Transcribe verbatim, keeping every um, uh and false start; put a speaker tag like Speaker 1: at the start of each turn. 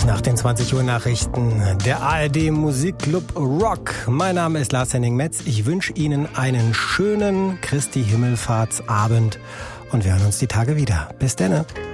Speaker 1: gleich nach den zwanzig Uhr Nachrichten der A R D Musikclub Rock. Mein Name ist Lars Henning Metz. Ich wünsche Ihnen einen schönen Christi Himmelfahrtsabend und wir hören uns die Tage wieder. Bis denne.